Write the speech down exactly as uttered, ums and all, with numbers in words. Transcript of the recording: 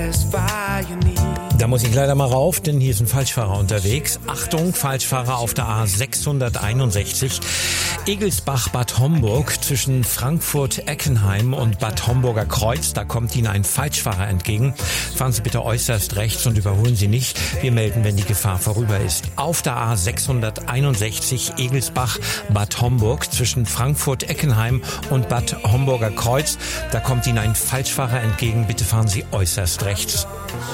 Da muss ich leider mal rauf, denn hier ist ein Falschfahrer unterwegs. Achtung, Falschfahrer auf der A sechshunderteinundsechzig, Egelsbach-Bad Homburg zwischen Frankfurt-Eckenheim und Bad Homburger Kreuz. Da kommt Ihnen ein Falschfahrer entgegen. Fahren Sie bitte äußerst rechts und überholen Sie nicht. Wir melden, wenn die Gefahr vorüber ist. Auf der A sechshunderteinundsechzig, Egelsbach-Bad Homburg zwischen Frankfurt-Eckenheim und Bad Homburger Kreuz. Da kommt Ihnen ein Falschfahrer entgegen. Bitte fahren Sie äußerst rechts.